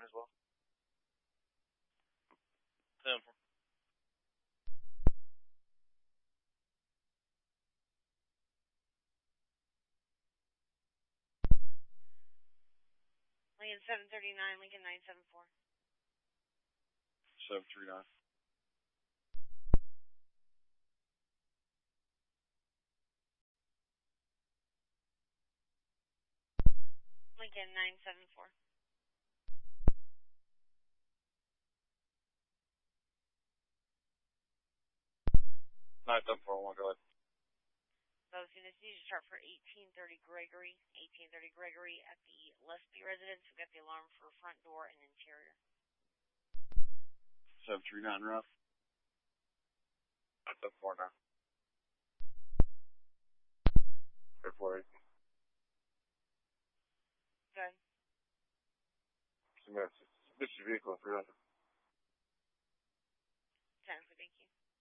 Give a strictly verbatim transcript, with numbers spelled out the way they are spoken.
nine as well. Simple. Lincoln seven thirty-nine, Lincoln nine seven four. seven three nine. Lincoln nine seven four. nine seven four one, go ahead. Those units need to start for eighteen thirty Gregory. eighteen thirty Gregory at the Lesby residence. We've got the alarm for front door and interior. seven three nine, rough. nine seven four now. eight four eight. Good. Mitsubishi vehicle, three hundred. ten, thank you.